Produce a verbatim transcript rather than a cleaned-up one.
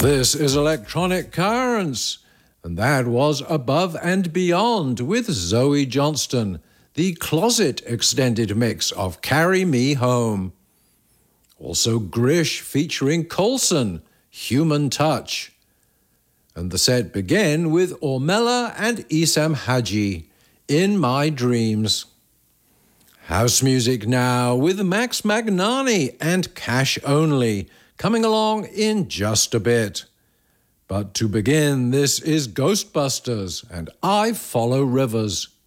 This is Electronic Currents, and that was Above and Beyond with Zoe Johnston, the Closet extended mix of Carry Me Home. Also Grish featuring Coulson, Human Touch. And the set began with Ormella and Isam Haji, In My Dreams. House music now with Max Magnani and Cash Only, coming along in just a bit. But to begin, this is Ghostbusters and I Follow Rivers.